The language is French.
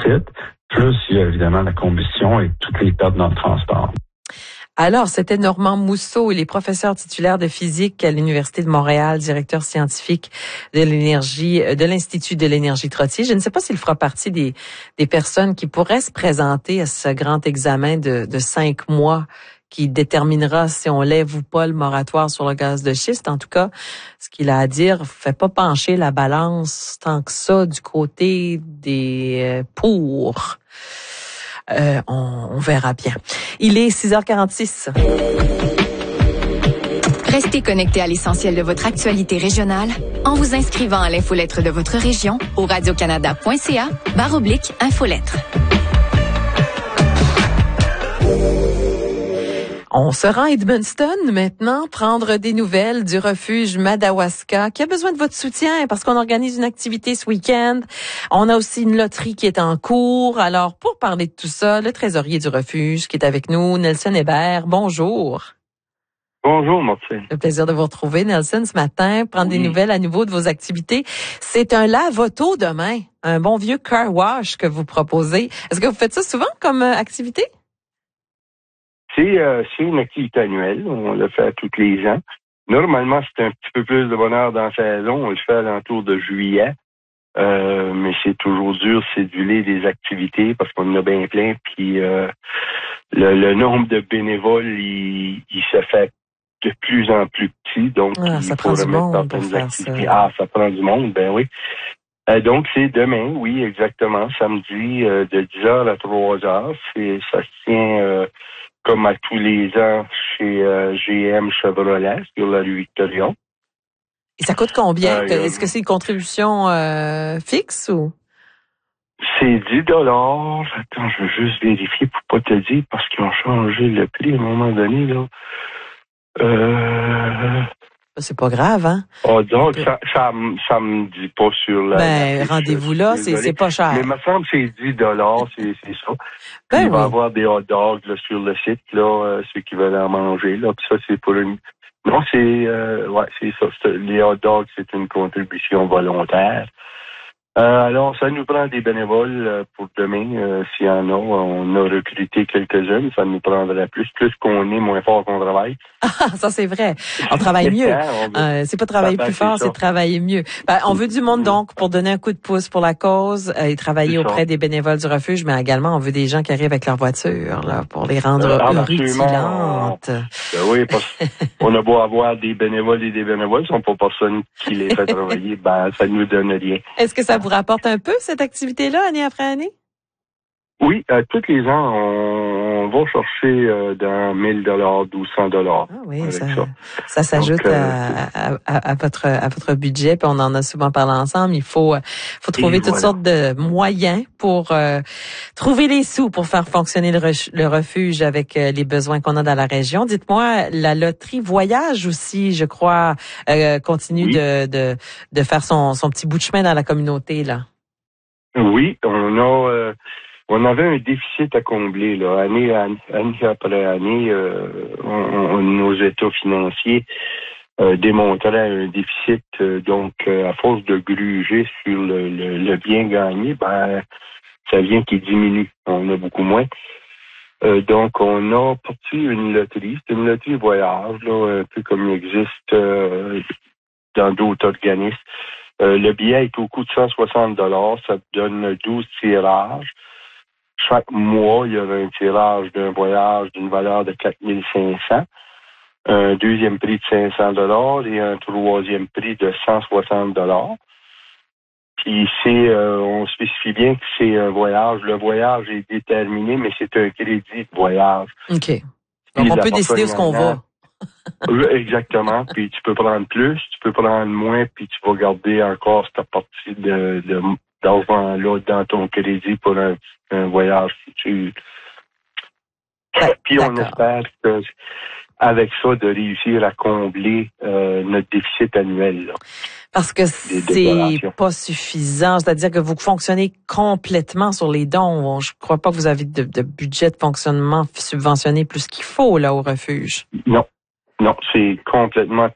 site, plus il y a évidemment la combustion et toutes les pertes dans le transport. Alors, c'était Normand Mousseau, il est professeur titulaire de physique à l'Université de Montréal, directeur scientifique de l'énergie, de l'Institut de l'énergie Trottier. Je ne sais pas s'il fera partie des personnes qui pourraient se présenter à ce grand examen de 5 mois qui déterminera si on lève ou pas le moratoire sur le gaz de schiste. En tout cas, ce qu'il a à dire fait pas pencher la balance tant que ça du côté des pour. On verra bien. Il est 6h46. Restez connectés à l'essentiel de votre actualité régionale en vous inscrivant à l'infolettre de votre région au radiocanada.ca/infolettre. On se rend à Edmundston maintenant, prendre des nouvelles du refuge Madawaska qui a besoin de votre soutien parce qu'on organise une activité ce week-end. On a aussi une loterie qui est en cours. Alors, pour parler de tout ça, le trésorier du refuge qui est avec nous, Nelson Hébert. Bonjour. Bonjour, Martine. Le plaisir de vous retrouver, Nelson, ce matin, prendre des nouvelles à nouveau de vos activités. C'est un lave-auto demain, un bon vieux car wash que vous proposez. Est-ce que vous faites ça souvent comme activité? C'est une activité annuelle. On le fait à tous les ans. Normalement, c'est un petit peu plus de bonheur dans la saison. On le fait à l'entour de juillet. Mais c'est toujours dur de céduler des activités parce qu'on en a bien plein. Puis le nombre de bénévoles, il se fait de plus en plus petit. Donc, ça prend du monde pour faire activités. ça. Ça prend du monde, ben oui. Donc, c'est demain, oui, exactement, samedi, de 10h à 3h. Ça se tient comme à tous les ans chez GM Chevrolet sur la rue Victoria. Et ça coûte combien? Est-ce que c'est une contribution fixe ou? C'est 10 $. Attends, je veux juste vérifier pour pas te dire parce qu'ils ont changé le prix à un moment donné, là. C'est pas grave, hein? Oh, donc, ça me dit pas sur la... rendez-vous là, c'est pas cher. Mais il me semble que c'est 10 $, c'est ça. Il va y avoir des hot dogs là, sur le site, là, ceux qui veulent en manger, là. Puis ça, c'est pour une... Non, c'est ça. Les hot dogs, c'est une contribution volontaire. Alors, ça nous prend des bénévoles pour demain, s'il y en a. On a recruté quelques-uns, ça nous prendrait plus. Plus qu'on est, moins fort qu'on travaille. Ah, ça c'est vrai. On travaille mieux. C'est pas travailler plus fort, c'est travailler mieux. On veut du monde donc pour donner un coup de pouce pour la cause et travailler auprès des bénévoles du refuge, mais également on veut des gens qui arrivent avec leur voiture là pour les rendre rutilantes. Oui, parce qu'on a beau avoir des bénévoles et des bénévoles, ce sont pas personnes qui les fait travailler, ça nous donne rien. Est-ce que ça vous rapporte un peu cette activité-là année après année? Oui, tous les ans, on va chercher dans 1 000 $, 1200 $. Ah oui, ça s'ajoute à votre budget, puis on en a souvent parlé ensemble. Il faut trouver toutes sortes de moyens pour trouver les sous pour faire fonctionner le refuge avec les besoins qu'on a dans la région. Dites-moi, la loterie voyage aussi, je crois, continue de faire son petit bout de chemin dans la communauté là. Oui, on avait un déficit à combler, là, année après année. Nos états financiers démontraient un déficit. Donc, à force de gruger sur le bien gagné, ça vient qui diminue. On a beaucoup moins. Donc, on a parti une loterie. C'est une loterie voyage, là, un peu comme il existe dans d'autres organismes. Le billet est au coût de 160 $. Ça donne 12 tirages. Chaque mois, il y aura un tirage d'un voyage d'une valeur de 4 500, un deuxième prix de 500 $ et un troisième prix de 160 $. Puis on spécifie bien que c'est un voyage. Le voyage est déterminé, mais c'est un crédit de voyage. OK. Donc, on peut décider où est-ce qu'on va. Exactement. Puis tu peux prendre plus, tu peux prendre moins, puis tu vas garder encore cette partie d'argent-là dans ton crédit pour un voyage futur. Puis on espère que avec ça, de réussir à combler notre déficit annuel. Là. Parce que c'est pas suffisant. C'est-à-dire que vous fonctionnez complètement sur les dons. Je crois pas que vous avez de budget de fonctionnement subventionné plus qu'il faut là au refuge. Non, c'est complètement